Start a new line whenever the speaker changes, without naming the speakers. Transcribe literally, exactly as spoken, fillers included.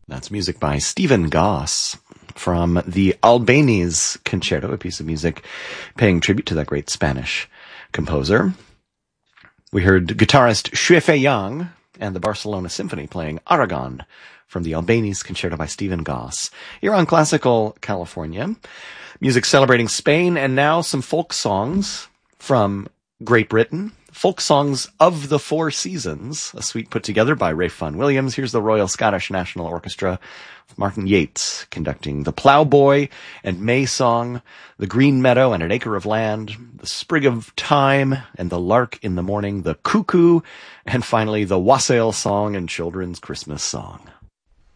That's music by Stephen Goss from the Albanese Concerto, a piece of music paying tribute to that great Spanish composer. We heard guitarist Xue Fei Yang and the Barcelona Symphony playing Aragon from the Albanese Concerto by Stephen Goss. Here on Classical California, music celebrating Spain, and now some folk songs from Great Britain. Folk songs of the Four Seasons, a suite put together by Ralph Vaughan Williams. Here's the Royal Scottish National Orchestra, with Martin Yates conducting the Ploughboy and May Song, the Green Meadow and an Acre of Land, the Sprig of Thyme and the Lark in the Morning, the Cuckoo, and finally the Wassail Song and Children's Christmas Song.